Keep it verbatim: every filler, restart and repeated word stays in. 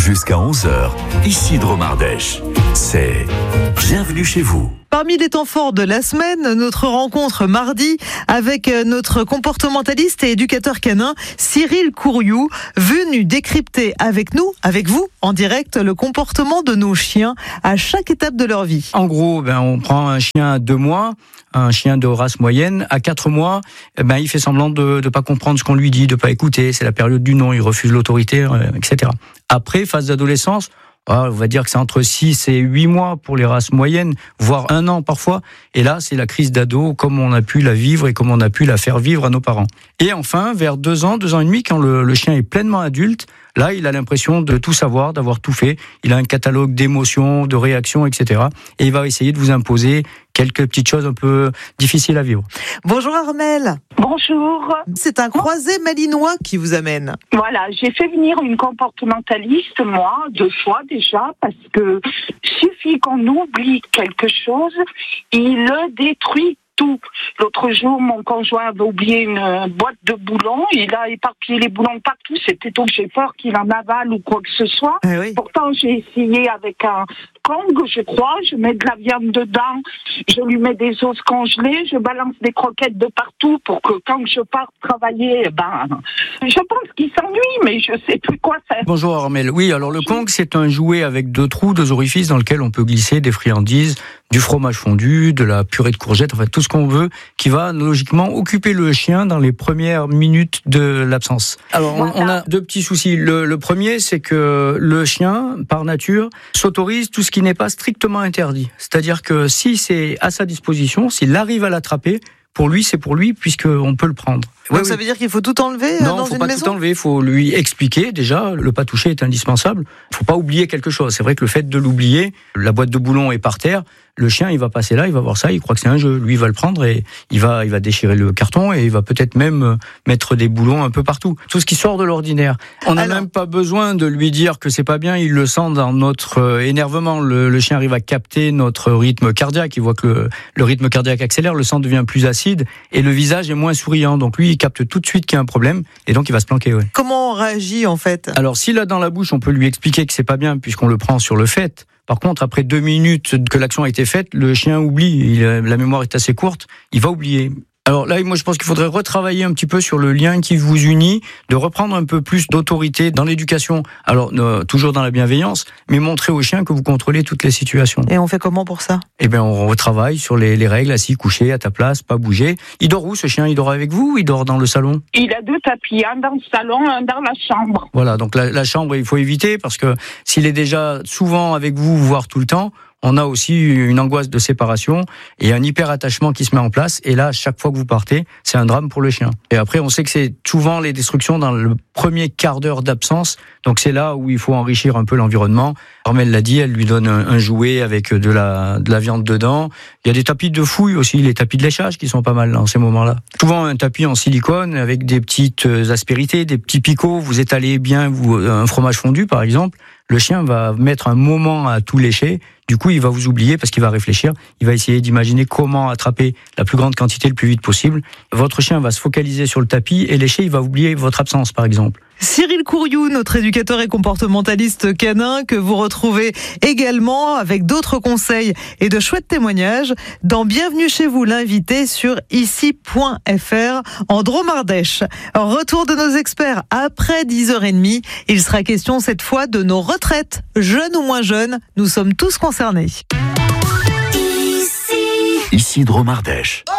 Jusqu'à onze heures, ici Dromardèche. C'est Bienvenue chez vous. Parmi les temps forts de la semaine, notre rencontre mardi avec notre comportementaliste et éducateur canin Cyril Courriou, venu décrypter avec nous, avec vous, en direct, le comportement de nos chiens à chaque étape de leur vie. En gros, ben, on prend un chien à deux mois, un chien de race moyenne. À quatre mois, ben, il fait semblant de ne pas comprendre ce qu'on lui dit, de ne pas écouter. C'est la période du non, il refuse l'autorité, euh, et cetera. Après, phase d'adolescence, on va dire que c'est entre six et huit mois pour les races moyennes, voire un an parfois. Et là, c'est la crise d'ado, comme on a pu la vivre et comme on a pu la faire vivre à nos parents. Et enfin, vers deux ans, deux ans et demi, quand le, le chien est pleinement adulte, là, il a l'impression de tout savoir, d'avoir tout fait. Il a un catalogue d'émotions, de réactions, et cetera. Et il va essayer de vous imposer quelques petites choses un peu difficiles à vivre. Bonjour Armelle. Bonjour. C'est un croisé malinois qui vous amène. Voilà, j'ai fait venir une comportementaliste, moi, deux fois déjà, parce que suffit qu'on oublie quelque chose, il le détruit tout. L'autre jour, mon conjoint avait oublié une boîte de boulons, il a éparpillé les boulons partout, c'était donc j'ai peur qu'il en avale ou quoi que ce soit. Eh oui. Pourtant, j'ai essayé avec un Kong, je crois, je mets de la viande dedans, je lui mets des os congelés, je balance des croquettes de partout pour que quand je pars travailler, ben, je pense qu'il s'ennuie, mais je sais plus quoi faire. Bonjour Armelle. Oui, alors le Kong, c'est un jouet avec deux trous, deux orifices dans lesquels on peut glisser des friandises, du fromage fondu, de la purée de courgettes, enfin tout ce qu'on veut, qui va logiquement occuper le chien dans les premières minutes de l'absence. Alors on, on a deux petits soucis. Le, le premier, c'est que le chien, par nature, s'autorise tout ce qui n'est pas strictement interdit. C'est-à-dire que si c'est à sa disposition, s'il arrive à l'attraper, pour lui, c'est pour lui, puisqu'on peut le prendre. Donc Ouais, ça oui. veut dire qu'il faut tout enlever Non, dans faut une pas maison tout enlever, il faut lui expliquer déjà, le pas toucher est indispensable. Il faut pas oublier quelque chose. C'est vrai que le fait de l'oublier, la boîte de boulons est par terre, le chien il va passer là, il va voir ça, il croit que c'est un jeu. Lui il va le prendre et il va, il va déchirer le carton et il va peut-être même mettre des boulons un peu partout. Tout ce qui sort de l'ordinaire. On n'a même pas besoin de lui dire que c'est pas bien, il le sent dans notre énervement. Le, le chien arrive à capter notre rythme cardiaque, il voit que le, le rythme cardiaque accélère, le sang devient plus acide et le visage est moins souriant. Donc lui il capte tout de suite qu'il y a un problème et donc il va se planquer. Ouais. Comment on réagit en fait? Alors s'il a dans la bouche, on peut lui expliquer que c'est pas bien puisqu'on le prend sur le fait. Par contre, après deux minutes que l'action a été faite, le chien oublie. Il, la mémoire est assez courte, il va oublier. Alors là, moi je pense qu'il faudrait retravailler un petit peu sur le lien qui vous unit, de reprendre un peu plus d'autorité dans l'éducation. Alors euh, toujours dans la bienveillance, mais montrer au chien que vous contrôlez toutes les situations. Et on fait comment pour ça? Eh bien, on retravaille sur les, les règles, assis, couché, à ta place, pas bouger. Il dort où ce chien? Il dort avec vous ou il dort dans le salon? Il a deux tapis, un dans le salon, un dans la chambre. Voilà, donc la, la chambre, il faut éviter parce que s'il est déjà souvent avec vous, voire tout le temps, on a aussi une angoisse de séparation et un hyper-attachement qui se met en place. Et là, chaque fois que vous partez, c'est un drame pour le chien. Et après, on sait que c'est souvent les destructions dans le premier quart d'heure d'absence. Donc c'est là où il faut enrichir un peu l'environnement. Armelle l'a dit, elle lui donne un, un jouet avec de la, de la viande dedans. Il y a des tapis de fouille aussi, les tapis de léchage qui sont pas mal dans ces moments-là. Souvent un tapis en silicone avec des petites aspérités, des petits picots. Vous étalez bien vous, un fromage fondu par exemple. Le chien va mettre un moment à tout lécher. Du coup, il va vous oublier parce qu'il va réfléchir. Il va essayer d'imaginer comment attraper la plus grande quantité le plus vite possible. Votre chien va se focaliser sur le tapis et lécher, il va oublier votre absence, par exemple. Cyril Courriou, notre éducateur et comportementaliste canin, que vous retrouvez également avec d'autres conseils et de chouettes témoignages dans Bienvenue chez vous, l'invité sur ici point f r en Dromardèche. Retour de nos experts après dix heures trente. Il sera question cette fois de nos retraites, jeunes ou moins jeunes. Nous sommes tous concernés. Ici Dromardèche.